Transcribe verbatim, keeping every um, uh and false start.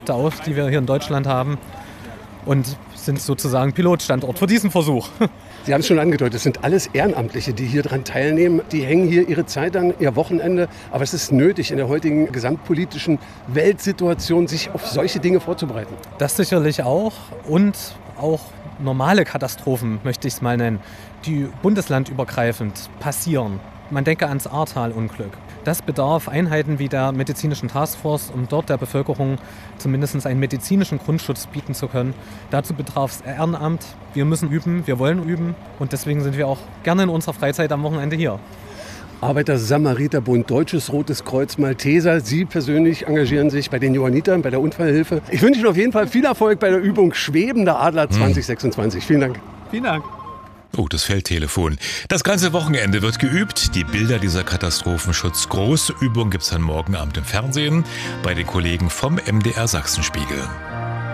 auf, die wir hier in Deutschland haben und sind sozusagen Pilotstandort für diesen Versuch. Sie haben es schon angedeutet, es sind alles Ehrenamtliche, die hier daran teilnehmen. Die hängen hier ihre Zeit an, ihr Wochenende. Aber es ist nötig, in der heutigen gesamtpolitischen Weltsituation sich auf solche Dinge vorzubereiten. Das sicherlich auch und auch normale Katastrophen, möchte ich es mal nennen, die bundeslandübergreifend passieren. Man denke ans Ahrtal-Unglück. Das bedarf Einheiten wie der medizinischen Taskforce, um dort der Bevölkerung zumindest einen medizinischen Grundschutz bieten zu können. Dazu bedarf es Ehrenamt. Wir müssen üben, wir wollen üben und deswegen sind wir auch gerne in unserer Freizeit am Wochenende hier. Arbeiter-Samariter-Bund, Deutsches Rotes Kreuz, Malteser. Sie persönlich engagieren sich bei den Johannitern, bei der Unfallhilfe. Ich wünsche Ihnen auf jeden Fall viel Erfolg bei der Übung Schwebender Adler zwanzig sechsundzwanzig. Vielen Dank. Vielen Dank. Oh, das Feldtelefon. Das ganze Wochenende wird geübt. Die Bilder dieser Katastrophenschutz-Großübung gibt es dann morgen Abend im Fernsehen bei den Kollegen vom M D R Sachsenspiegel.